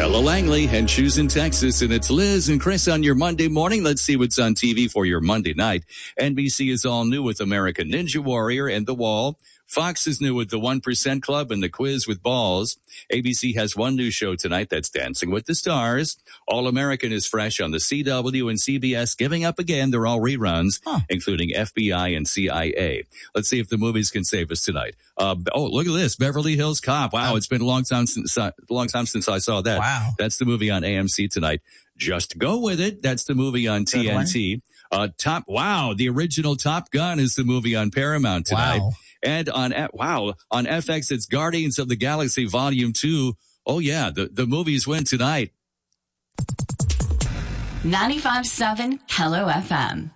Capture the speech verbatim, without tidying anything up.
Ella Langley and Shoes in Texas, and it's Liz and Chris on your Monday morning. Let's see what's on T V for your Monday night. N B C is all new with American Ninja Warrior and The Wall. Fox is new with The one percent Club and The Quiz with Balls. A B C has one new show tonight, that's Dancing with the Stars. All American is fresh on the C W and C B S, giving up again. They're all reruns, huh. including F B I and C I A. Let's see if the movies can save us tonight. Uh, oh, look at this, Beverly Hills Cop. Wow, it's been a long time since uh, long time since I saw that. Wow, that's the movie on A M C tonight. Just Go With It. That's the movie on T N T. Uh, Top. Wow, the original Top Gun is the movie on Paramount tonight. Wow. And on, wow, on F X, it's Guardians of the Galaxy Volume two. Oh, yeah, the, the movies win tonight. ninety-five point seven Hello F M.